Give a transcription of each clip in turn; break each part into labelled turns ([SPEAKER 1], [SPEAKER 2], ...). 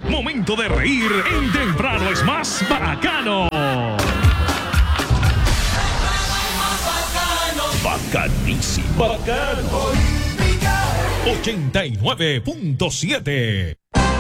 [SPEAKER 1] Momento de reír en Temprano es más bacano. Bacanísimo. Bacano. 89.7.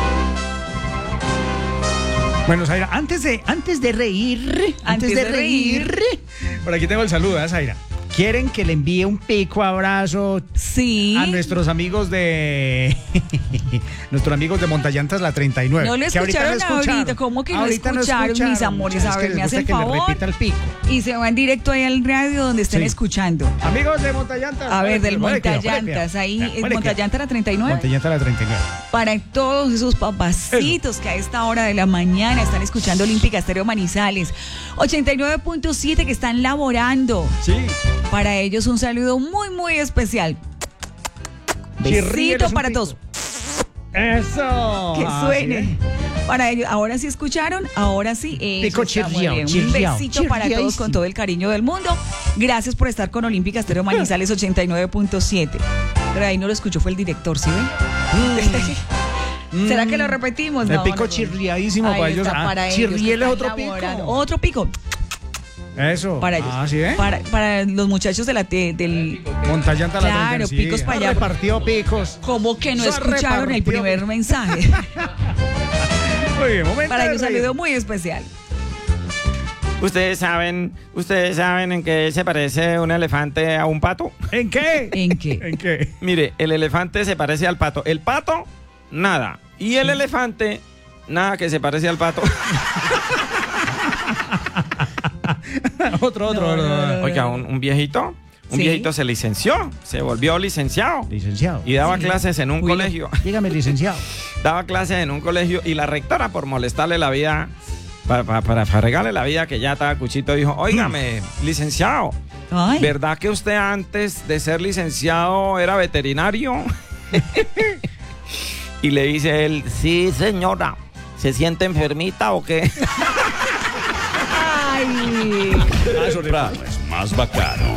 [SPEAKER 2] Bueno, Zaira, antes de reír, por aquí tengo el saludo, Zaira. ¿Quieren que le envíe un pico abrazo
[SPEAKER 3] Sí.
[SPEAKER 2] a nuestros amigos de Montallantas La 39?
[SPEAKER 3] No lo escucharon ahorita. ¿Cómo que no escucharon, mis amores? A ver, me hacen favor.
[SPEAKER 2] Le repita el pico.
[SPEAKER 3] Y se van directo ahí al radio donde estén
[SPEAKER 2] Sí.
[SPEAKER 3] escuchando.
[SPEAKER 2] Amigos de Montallantas.
[SPEAKER 3] A ver, del
[SPEAKER 2] Vale,
[SPEAKER 3] Montallantas. Ahí,
[SPEAKER 2] vale,
[SPEAKER 3] Montallantas La 39.
[SPEAKER 2] Montallantas La 39.
[SPEAKER 3] Para todos esos papacitos que a esta hora de la mañana están escuchando Olímpica Estéreo Manizales 89.7, que están laborando.
[SPEAKER 2] Sí.
[SPEAKER 3] Para ellos un saludo muy, muy especial.
[SPEAKER 2] Chirríeles
[SPEAKER 3] Besito
[SPEAKER 2] un
[SPEAKER 3] para
[SPEAKER 2] pico.
[SPEAKER 3] todos.
[SPEAKER 2] Eso.
[SPEAKER 3] Que
[SPEAKER 2] Ah,
[SPEAKER 3] suene.
[SPEAKER 2] ¿sí?
[SPEAKER 3] Para ellos, ahora sí escucharon, ahora sí.
[SPEAKER 2] Pico
[SPEAKER 3] Eso está muy
[SPEAKER 2] chirriao,
[SPEAKER 3] bien. Un
[SPEAKER 2] chirriao,
[SPEAKER 3] besito para todos
[SPEAKER 2] chirriadísimo.
[SPEAKER 3] con todo el cariño del mundo. Gracias por estar con Olímpica Estéreo Manizales 89.7. Pero ahí no lo escuchó, fue el director, ¿sí ven? ¿Será que lo repetimos?
[SPEAKER 2] El
[SPEAKER 3] No,
[SPEAKER 2] pico
[SPEAKER 3] no, no.
[SPEAKER 2] chirriadísimo
[SPEAKER 3] Ahí
[SPEAKER 2] para ellos.
[SPEAKER 3] está, para ellos.
[SPEAKER 2] Chirrieles
[SPEAKER 3] Están
[SPEAKER 2] otro pico.
[SPEAKER 3] laborando. Otro pico.
[SPEAKER 2] Eso.
[SPEAKER 3] Para ellos.
[SPEAKER 2] Ah, ¿sí ven?
[SPEAKER 3] Para los muchachos de del...
[SPEAKER 2] Montallantas La 39.
[SPEAKER 3] Claro,
[SPEAKER 2] sí.
[SPEAKER 3] picos para allá.
[SPEAKER 2] Repartió picos.
[SPEAKER 3] ¿Cómo que no
[SPEAKER 2] Se
[SPEAKER 3] escucharon el
[SPEAKER 2] repartió.
[SPEAKER 3] primer mensaje?
[SPEAKER 2] Muy bien, momento
[SPEAKER 3] Para
[SPEAKER 2] de
[SPEAKER 3] ellos un
[SPEAKER 2] reír.
[SPEAKER 3] saludo muy especial.
[SPEAKER 4] ¿Ustedes saben en qué se parece un elefante a un pato?
[SPEAKER 2] ¿En qué?
[SPEAKER 3] ¿En qué?
[SPEAKER 2] ¿En qué?
[SPEAKER 4] Mire, el elefante se parece al pato. El pato, nada. Y el elefante, nada que se parece al pato.
[SPEAKER 2] otro.
[SPEAKER 4] Oiga, un viejito,
[SPEAKER 3] Sí.
[SPEAKER 4] viejito se licenció, se volvió licenciado.
[SPEAKER 2] Licenciado.
[SPEAKER 4] Y daba
[SPEAKER 3] Sí.
[SPEAKER 4] clases en un
[SPEAKER 3] Uy,
[SPEAKER 4] colegio.
[SPEAKER 2] Dígame, licenciado.
[SPEAKER 4] Daba clases en un colegio y la rectora, por molestarle la vida, para fregarle la vida, que ya estaba cuchito, dijo: óigame, licenciado,
[SPEAKER 3] Ay.
[SPEAKER 4] ¿verdad que usted antes de ser licenciado era veterinario? Y le dice él: sí, señora. ¿Se siente enfermita o qué?
[SPEAKER 3] Ay.
[SPEAKER 1] Temprano es más bacano.